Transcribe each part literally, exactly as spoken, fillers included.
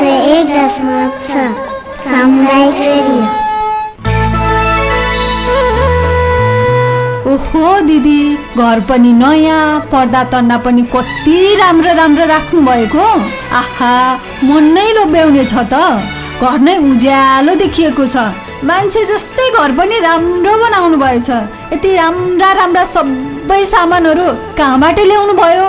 सय एक दशमलव छ सामुदायिक रेडियो। ओहो दिदी, घर पनि नयाँ, पर्दा तन्ना पनि कति राम्रो राम्रो राख्नु भएको। आहा, मन नै लोभ्याउने छ त। घर नै उज्यालो देखिएको छ। मान्छे जस्तै घर पनि राम्रो बनाउनु भएछ। यति राम्रा राम्रा सबै सामानहरू कहाँबाट ल्याउनु भयो?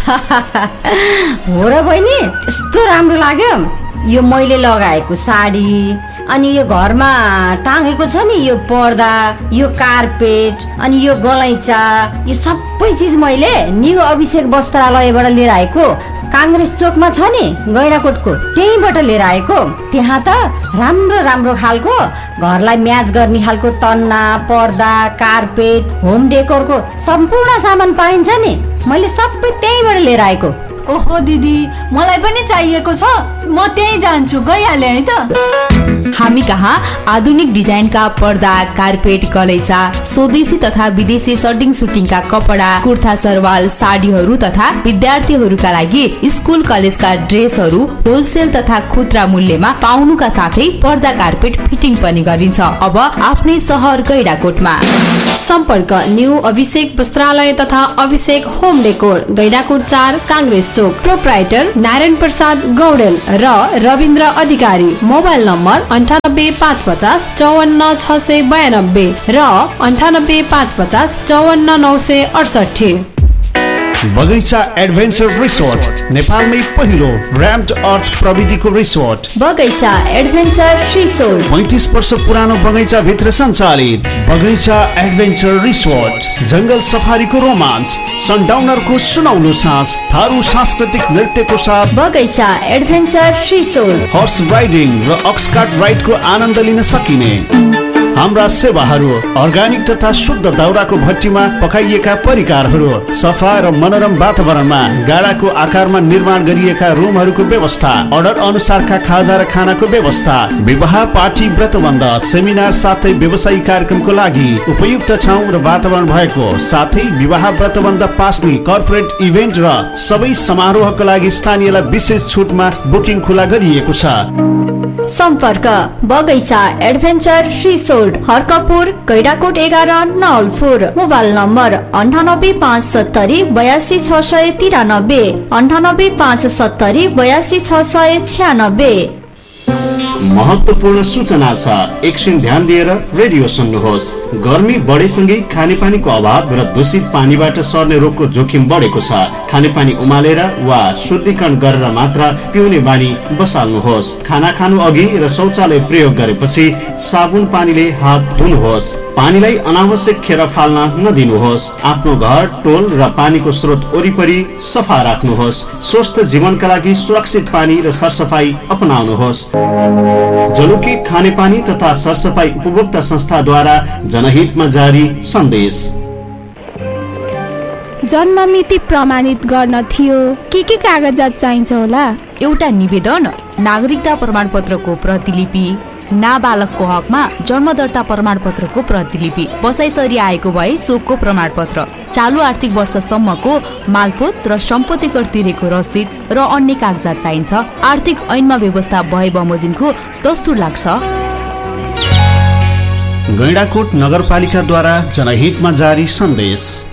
हो र बहिनी, यस्तो राम्रो लाग्यो। यो मैले लगाएको साडी, अनि यो घरमा टाँगेको छ नि यो पर्दा, यो कार्पेट, अनि यो गलैँचा, यो सबै चिज मैले न्यू अभिषेक वस्त्रालयबाट लिएर आएको। काङ्ग्रेस चोकमा छ नि गैँडाकोटको, त्यहीँबाट लिएर आएको। त्यहाँ त राम्रो राम्रो खालको घरलाई म्याच गर्ने खालको तन्ना, पर्दा, कार्पेट, होम डेकोरको सम्पूर्ण सामान पाइन्छ नि। मैले सबै त्यहीँबाट लिएर आएको। ओहो दिदी, मलाई पनि चाहिएको छ। म त्यहीँ जान्छु, गइहालेँ है त। हामी कहाँ आधुनिक डिजाइनका पर्दा, कार्पेट, गलैँचा, स्वदेशी तथा विदेशी सर्टिङ सुटिङका कपडा, कुर्ता सरवाल, साडीहरू तथा विद्यार्थीहरूका लागि स्कुल कलेजका ड्रेसहरू होलसेल तथा खुद्रा मूल्यमा पाउनुका साथै पर्दा, कार्पेट फिटिङ पनि गरिन्छ। अब आफ्नै सहर गैँडाकोटमा सम्पर्क न्यू अभिषेक वस्त्रालय तथा अभिषेक होम डेकोर, गैँडाकोट चार, काङ्ग्रेस चोक। प्रोप्राइटर नारायण प्रसाद गौडेल र रविन्द्र अधिकारी। मोबाइल नम्बर अन्ठानब्बे पाँच पचास चौवन्न छ सय बयानब्बे र अन्ठानब्बे पाँच पचास चौवन्न नौ सय अडसठी। बगैँचा एडभेन्चर रिसोर्ट, नेपालमै पहिलो र्याम्ड अर्थ प्रविधिको रिसोर्ट। बगैँचा एडभेन्चर रिसोर्ट पैंतीस वर्ष पुरानो बगैँचा भित्र सञ्चालित बगैँचा एडभेन्चर रिसोर्ट। जंगल सफारीको रोमाञ्च, सनडाउनरको सुनौलो साँझ, थारू सांस्कृतिक नृत्यको साथ बगैँचा एडभेन्चर रिसोर्ट। हर्स राइडिङ र अक्सकार्ट राइडको आनन्द लिन सकिने हाम्रा सेवाहरू, अर्ग्यानिक तथा शुद्ध दाउराको भट्टीमा पकाइएका परिकारहरू, सफा र मनोरम वातावरणमा गाडाको आकारमा निर्माण गरिएका रुमहरूको व्यवस्था, अर्डर अनुसारका खाजा र खानाको व्यवस्था, विवाह, पार्टी, व्रतबन्ध, सेमिनार साथै व्यवसायिक कार्यक्रमको लागि उपयुक्त ठाउँ र वातावरण भएको साथै विवाह, व्रतबन्ध, पास्नी, कर्पोरेट इभेन्ट र सबै समारोहको लागि स्थानीयलाई विशेष छुटमा बुकिङ खुला गरिएको छ। सम्पर्क बगैँचा एडभेन्चर रिसोर्ट, हर्कपुर, गैँडाकोट एघार, नवलपुर। मोबाइल नम्बर अन्ठानब्बे पाँच सत्तरी बयासी छ सय तिरानब्बे, अन्ठानब्बे पाँच सत्तरी बयासी छ सय छ्यानब्बे। महत्वपूर्ण सूचना छ, एकछिन ध्यान दिएर रेडियो सुन्नुहोस्। गर्मी बढेसँगै खानेपानीको अभाव र दूषित पानीबाट सर्ने रोगको जोखिम बढेको छ। खानेपानी उमालेर वा शुद्धिकरण गरेर मात्र पिउने बानी बसाल्नुहोस्। खाना खानु अघि र शौचालय प्रयोग गरेपछि साबुन पानीले हात धुनुहोस्। पानीलाई अनावश्यक खेर फाल्न नदिनुहोस्। आफ्नो घर, टोल र पानीको स्रोत वरिपरि सफा राख्नुहोस्। स्वस्थ जीवनका लागि सुरक्षित पानी र सरसफाई अपनाउनुहोस्। जलुकी खानेपानी तथा सरसफाई उपभोक्ता संस्थाद्वारा जनहितमा जारी सन्देश। जन्म मिति प्रमाणित गर्न थियो, के के कागजात चाहिन्छ होला? एउटा निवेदन, नागरिकता प्रमाणपत्रको प्रतिलिपि, नाबालकको हकमा जन्म दर्ता प्रमाणपत्रको प्रतिलिपि, बसाइसरी आएको भए सोको प्रमाणपत्र, चालु आर्थिक वर्षसम्मको मालपोत र सम्पत्ति कर तिरेको रसिद र अन्य कागजात चाहिन्छ। आर्थिक ऐनमा व्यवस्था भए बमोजिमको दस्तुर लाग्छ। गैँडाकोट नगरपालिकाद्वारा जनहितमा जारी सन्देश।